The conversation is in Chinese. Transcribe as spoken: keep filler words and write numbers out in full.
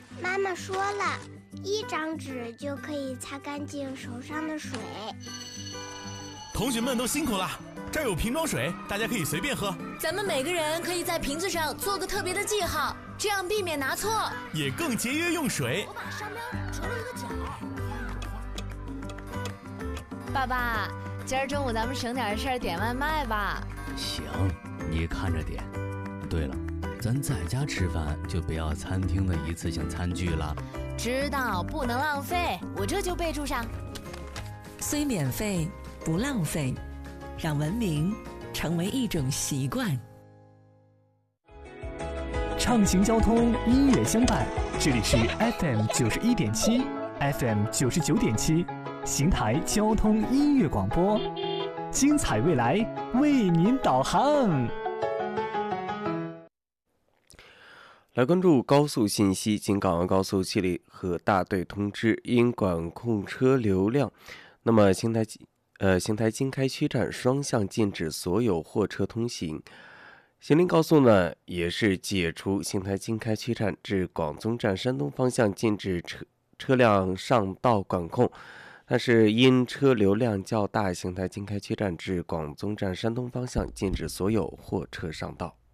妈妈说了，一张纸就可以擦干净手上的水。 同学们都辛苦了，这儿有瓶装水，大家可以随便喝。 咱们每个人可以在瓶子上做个特别的记号，这样避免拿错， 也更节约用水。 我把商标折了一个角。爸爸，今儿中午咱们省点事儿点外卖吧。 行，你看着点。对了，咱在家吃饭就不要餐厅的一次性餐具了。 知道，不能浪费，我这就备注上。 虽免费，不浪费，让文明成为一种习惯。 畅行交通，音乐相伴，这里是 F M 九十一点七 ，F M 九十九点七，邢台交通音乐广播，精彩未来为您导航。 来关注高速信息，京港澳高速气力和大队通知，因管控车流量，那么邢台呃邢台经开区站双向禁止所有货车通行。邢林高速呢也是解除邢台经开区站至广宗站山东方向禁止车车辆上道管控，但是因车流量较大，邢台经开区站至广宗站山东方向禁止所有货车上道。